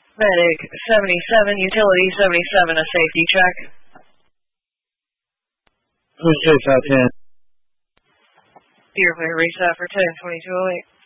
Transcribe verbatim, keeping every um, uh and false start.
Medic seventy-seven, Utility seventy-seven, a safety check. Who's this out ten? You're clear, reset for ten twenty-two oh eight.